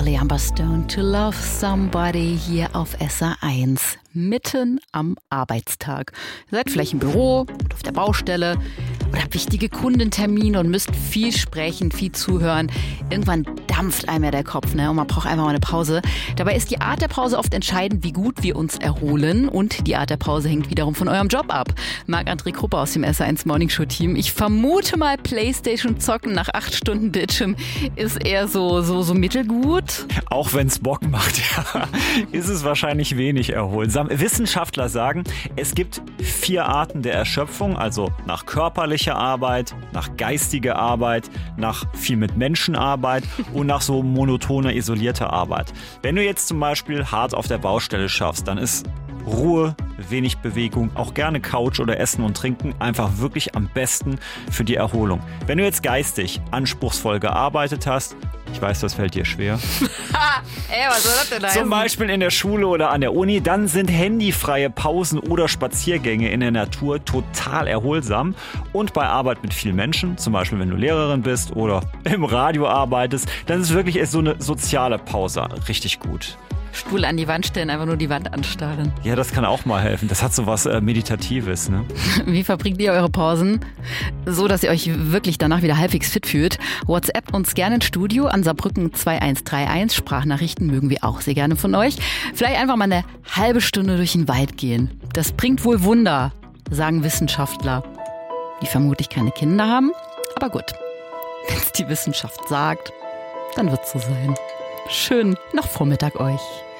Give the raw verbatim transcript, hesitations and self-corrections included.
Shirley Amber Stone, To Love Somebody hier auf S R eins. Mitten am Arbeitstag. Ihr seid vielleicht im Büro oder auf der Baustelle oder habt wichtige Kundentermine und müsst viel sprechen, viel zuhören. Irgendwann dampft einem ja der Kopf, ne? Und man braucht einfach mal eine Pause. Dabei ist die Art der Pause oft entscheidend, wie gut wir uns erholen. Und die Art der Pause hängt wiederum von eurem Job ab. Marc-André Kruppe aus dem S R eins Morning Show Team. Ich vermute mal, Playstation zocken nach acht Stunden Bildschirm ist eher so, so, so mittelgut. Auch wenn es Bock macht, ja, ist es wahrscheinlich wenig erholsam. Wissenschaftler sagen, es gibt vier Arten der Erschöpfung, also nach körperlicher Arbeit, nach geistiger Arbeit, nach viel mit Menschen Arbeit und nach so monotoner, isolierter Arbeit. Wenn du jetzt zum Beispiel hart auf der Baustelle schaffst, dann ist Ruhe, wenig Bewegung, auch gerne Couch oder Essen und Trinken einfach wirklich am besten für die Erholung. Wenn du jetzt geistig anspruchsvoll gearbeitet hast, ich weiß, das fällt dir schwer. Ey, was soll das denn da Zum Beispiel in der Schule oder an der Uni, dann sind handyfreie Pausen oder Spaziergänge in der Natur total erholsam. Und bei Arbeit mit vielen Menschen, zum Beispiel wenn du Lehrerin bist oder im Radio arbeitest, dann ist wirklich so eine soziale Pause richtig gut. Stuhl an die Wand stellen, einfach nur die Wand anstarren. Ja, das kann auch mal helfen. Das hat so was äh, Meditatives, ne? Wie verbringt ihr eure Pausen? So, dass ihr euch wirklich danach wieder halbwegs fit fühlt. WhatsApp uns gerne ins Studio an Saarbrücken zwei eins drei eins. Sprachnachrichten mögen wir auch sehr gerne von euch. Vielleicht einfach mal eine halbe Stunde durch den Wald gehen. Das bringt wohl Wunder, sagen Wissenschaftler, die vermutlich keine Kinder haben. Aber gut, wenn es die Wissenschaft sagt, dann wird's so sein. Schönen Nachvormittag euch.